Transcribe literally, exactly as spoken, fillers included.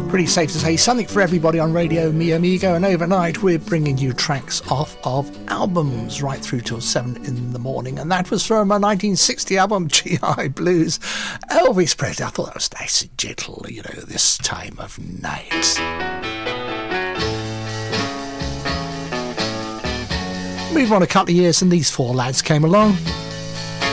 Pretty safe to say something for everybody on Radio Mi Amigo, and overnight we're bringing you tracks off of albums right through till seven in the morning, and that was from a nineteen sixty album, G I Blues, Elvis Presley. I thought that was nice and gentle, you know, this time of night. Move on a couple of years and these four lads came along.